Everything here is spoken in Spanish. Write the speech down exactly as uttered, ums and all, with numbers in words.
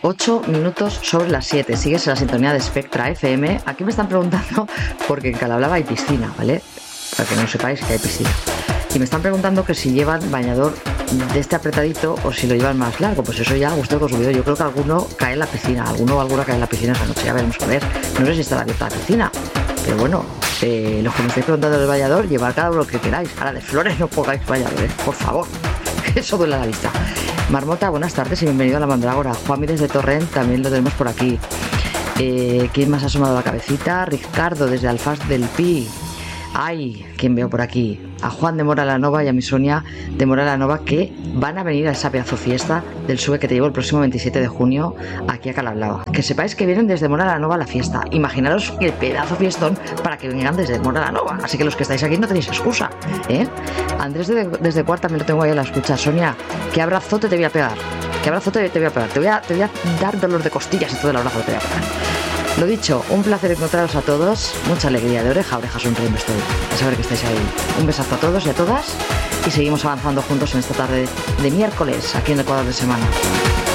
ocho minutos sobre las siete. Sigues en la sintonía de Spectra F M. Aquí me están preguntando, porque en Calablava hay piscina, ¿vale? Para que no sepáis que hay piscina. Y me están preguntando que si llevan bañador de este apretadito o si lo llevan más largo. Pues eso ya a gusto del consumidor. Yo creo que alguno cae en la piscina, alguno o alguna cae en la piscina esa noche. Ya veremos a ver. No sé si estará abierta la piscina, pero bueno, eh, los que me estáis preguntando del bañador, llevad cada uno lo que queráis. Ahora de flores no pongáis bañador, ¿eh? Por favor. Eso duele a la vista. Marmota, buenas tardes y bienvenido a La Mandrágora. Juanmi desde Torrent también lo tenemos por aquí. Eh, ¿Quién más ha asomado la cabecita? Ricardo desde Alfaz del Pi. Ay, ¿quién veo por aquí? A Juan de Mora la Nova y a mi Sonia de Mora la Nova, que van a venir a esa pedazo fiesta del Sube que te llevo el próximo veintisiete de junio aquí a Calablava. Que sepáis que vienen desde Mora la Nova a la fiesta. Imaginaros el pedazo fiestón para que vengan desde Mora la Nova. Así que los que estáis aquí no tenéis excusa, ¿eh? Andrés de, desde Cuarta también lo tengo ahí a la escucha. Sonia, ¿qué abrazote te voy a pegar? ¿Qué abrazote te voy a pegar? Te voy a, te voy a dar dolor de costillas y todo el abrazo te voy a pegar. Lo dicho, un placer encontraros a todos, mucha alegría, de oreja a oreja sonriendo estoy, a saber que estáis ahí. Un besazo a todos y a todas y seguimos avanzando juntos en esta tarde de miércoles aquí en Ecuador de Semana.